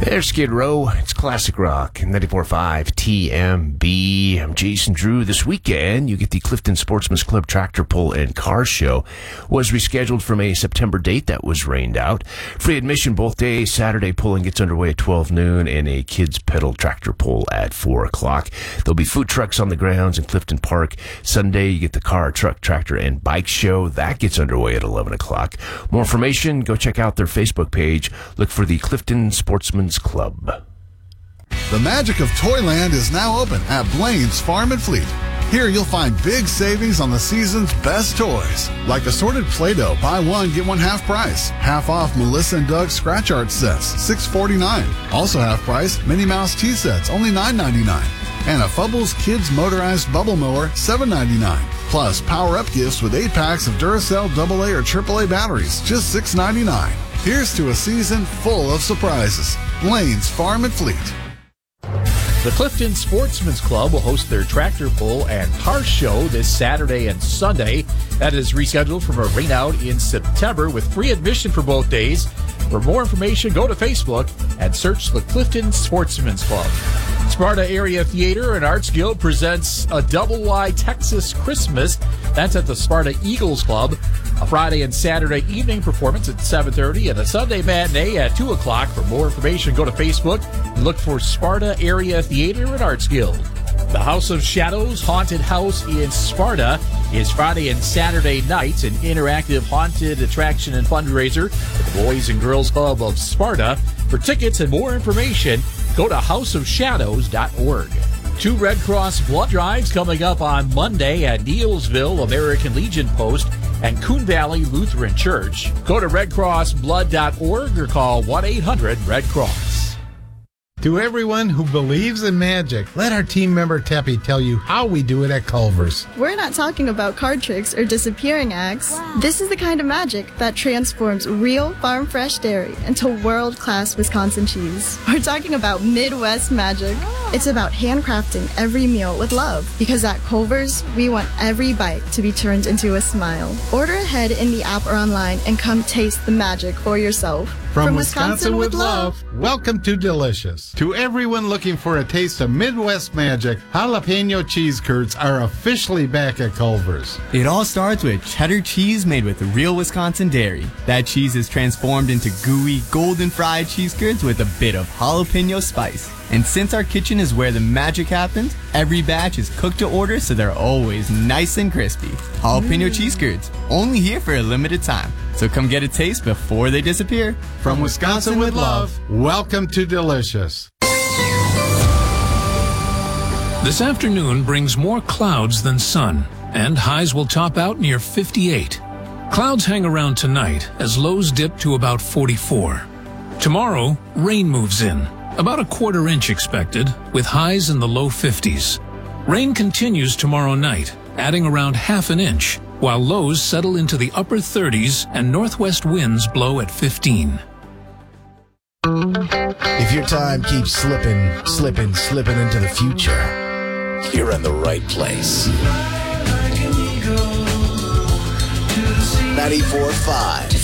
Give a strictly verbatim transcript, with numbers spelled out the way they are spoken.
There's Skid Row. It's classic rock. ninety-four point five T M B. I'm Jason Drew. This weekend, you get the Clifton Sportsman's Club Tractor Pull and Car Show. Was rescheduled from a September date that was rained out. Free admission both days. Saturday pulling gets underway at twelve noon and a kids pedal tractor pull at four o'clock. There'll be food trucks on the grounds in Clifton Park. Sunday, you get the car, truck, tractor, and bike show. That gets underway at eleven o'clock. More information, go check out their Facebook page. Look for the Clifton Sportsman's Club. The magic of Toyland is now open at Blaine's Farm and Fleet. Here you'll find big savings on the season's best toys, like assorted Play-Doh, buy one, get one half price. Half off Melissa and Doug scratch art sets, six forty-nine. Also half price Minnie Mouse tea sets, only nine ninety-nine. And a Fubbles Kids Motorized Bubble Mower, seven ninety-nine. Plus power-up gifts with eight packs of Duracell double A or triple A batteries, just six ninety-nine. Here's to a season full of surprises. Blaine's Farm and Fleet. The Clifton Sportsman's Club will host their tractor pull and car show this Saturday and Sunday. That is rescheduled from a rainout in September with free admission for both days. For more information, go to Facebook and search the Clifton Sportsman's Club. Sparta Area Theater and Arts Guild presents a Double Y Texas Christmas. That's at the Sparta Eagles Club. A Friday and Saturday evening performance at seven thirty and a Sunday matinee at two o'clock. For more information, go to Facebook and look for Sparta Area Theater and Arts Guild. The House of Shadows Haunted House in Sparta is Friday and Saturday nights, an interactive haunted attraction and fundraiser for the Boys and Girls Club of Sparta. For tickets and more information, go to house of shadows dot org. Two Red Cross blood drives coming up on Monday at Neelsville American Legion Post and Coon Valley Lutheran Church. Go to red cross blood dot org or call one eight hundred red cross. To everyone who believes in magic, let our team member Teppy tell you how we do it at Culver's. We're not talking about card tricks or disappearing acts. Wow. This is the kind of magic that transforms real farm-fresh dairy into world-class Wisconsin cheese. We're talking about Midwest magic. Oh. It's about handcrafting every meal with love, because at Culver's, we want every bite to be turned into a smile. Order ahead in the app or online and come taste the magic for yourself. From, From Wisconsin, Wisconsin with love, love, welcome to Delicious. To everyone looking for a taste of Midwest magic, jalapeno cheese curds are officially back at Culver's. It all starts with cheddar cheese made with real Wisconsin dairy. That cheese is transformed into gooey, golden fried cheese curds with a bit of jalapeno spice. And since our kitchen is where the magic happens, every batch is cooked to order so they're always nice and crispy. Jalapeno mm. cheese curds, only here for a limited time. So come get a taste before they disappear. From Wisconsin with love, welcome to Delicious. This afternoon brings more clouds than sun, and highs will top out near fifty-eight. Clouds hang around tonight as lows dip to about forty-four. Tomorrow, rain moves in, about a quarter inch expected, with highs in the low fifties. Rain continues tomorrow night, adding around half an inch, while lows settle into the upper thirties and northwest winds blow at fifteen. If your time keeps slipping, slipping, slipping into the future, you're in the right place. ninety-four point five